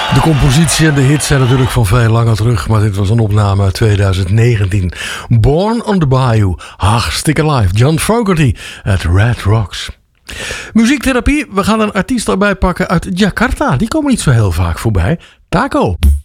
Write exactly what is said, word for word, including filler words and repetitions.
De compositie en de hits zijn natuurlijk van veel langer terug, maar dit was een opname uit twintig negentien. Born on the Bayou, hartstikke live. John Fogerty at Red Rocks. Muziektherapie, we gaan een artiest erbij pakken uit Jakarta. Die komen niet zo heel vaak voorbij. Taco.